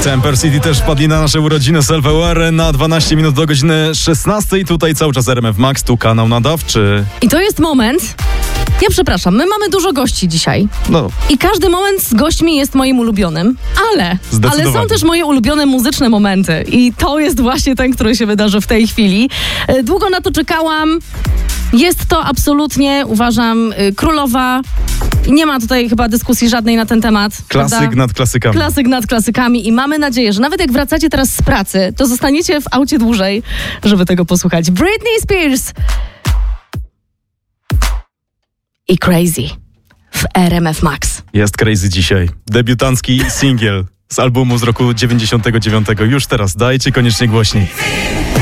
Temper City też wpadli na nasze urodziny Self-Aware na 12 minut do godziny 16. Tutaj cały czas RMF Max, tu kanał nadawczy. I to jest moment... Ja przepraszam, my mamy dużo gości dzisiaj. No. I każdy moment z gośćmi jest moim ulubionym, ale są też moje ulubione muzyczne momenty. I to jest właśnie ten, który się wydarzy w tej chwili. Długo na to czekałam. Jest to absolutnie, uważam, królowa. Nie ma tutaj chyba dyskusji żadnej na ten temat. Klasyk prawda? nad klasykami. Klasyk nad klasykami i mamy nadzieję, że nawet jak wracacie teraz z pracy, to zostaniecie w aucie dłużej, żeby tego posłuchać. Britney Spears i Crazy w RMF Max. Jest Crazy dzisiaj. Debiutancki singiel z albumu z roku 99. Już teraz dajcie koniecznie głośniej.